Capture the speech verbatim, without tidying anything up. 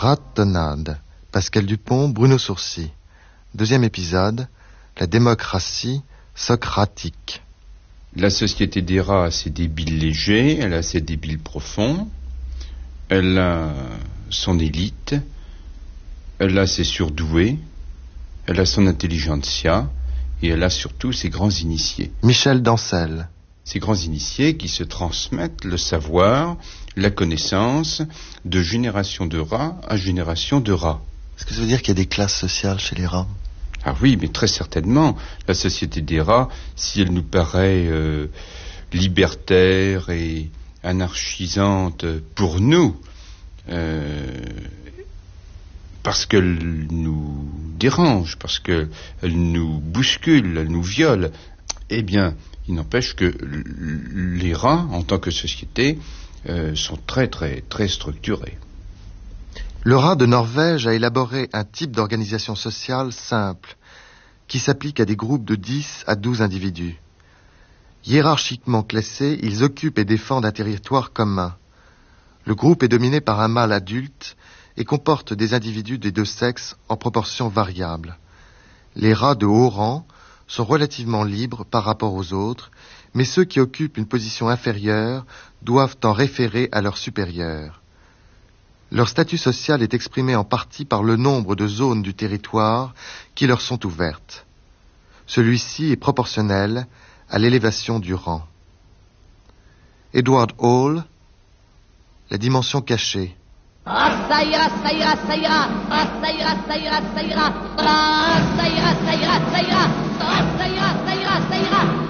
Ratonnade, Pascal Dupont, Bruno Sourcy. Deuxième épisode, la démocratie socratique. La société des rats a ses débiles légers, elle a ses débiles profonds, elle a son élite, elle a ses surdoués, elle a son intelligentsia, et elle a surtout ses grands initiés. Michel Dancel. Ces grands initiés qui se transmettent le savoir, la connaissance, de génération de rats à génération de rats. Est-ce que ça veut dire qu'il y a des classes sociales chez les rats ? Ah oui, mais très certainement. La société des rats, si elle nous paraît euh, libertaire et anarchisante pour nous, euh, parce qu'elle nous dérange, parce qu'elle nous bouscule, elle nous viole, eh bien, il n'empêche que les rats, en tant que société, euh, sont très, très, très structurés. Le rat de Norvège a élaboré un type d'organisation sociale simple, qui s'applique à des groupes de dix à douze individus. Hiérarchiquement classés, ils occupent et défendent un territoire commun. Le groupe est dominé par un mâle adulte et comporte des individus des deux sexes en proportion variable. Les rats de haut rang sont relativement libres par rapport aux autres, mais ceux qui occupent une position inférieure doivent en référer à leurs supérieurs. Leur statut social est exprimé en partie par le nombre de zones du territoire qui leur sont ouvertes. Celui-ci est proportionnel à l'élévation du rang. Edward Hall, La dimension cachée. Ah, ça ira, ça ira, ça ira. Ah, ça ira, ça ira, ça ira. Ah, ça ira, ça ira, ça ira. Ah, ça ira, ça ira, ça ira.